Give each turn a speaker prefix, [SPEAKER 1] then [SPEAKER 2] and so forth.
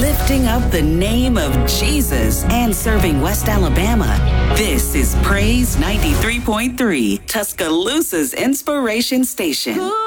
[SPEAKER 1] lifting up the name of Jesus and serving West Alabama. This is Praise 93.3, Tuscaloosa's inspiration station.